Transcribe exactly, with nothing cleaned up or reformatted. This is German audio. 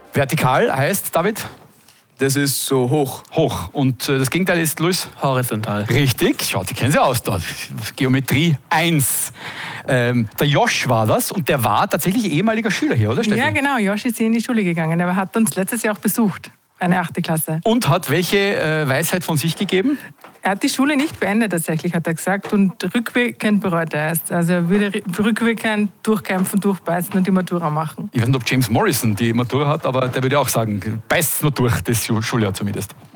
Vertikal heißt, David? Das ist so hoch. Hoch. Und äh, das Gegenteil ist, Luis? Horizontal. Richtig. Schaut, die kennen Sie aus dort. Geometrie eins. Ähm, der Josh war das und der war tatsächlich ehemaliger Schüler hier, oder Steffi? Ja, genau. Josh ist hier in die Schule gegangen. Er hat uns letztes Jahr auch besucht. Eine achte Klasse. Und hat welche äh, Weisheit von sich gegeben? Er hat die Schule nicht beendet, tatsächlich, hat er gesagt. Und rückwirkend bereut er es. Also er würde rückwirkend durchkämpfen, durchbeißen und die Matura machen. Ich weiß nicht, ob James Morrison die Matura hat, aber der würde auch sagen, beißt nur durch, das Schuljahr zumindest.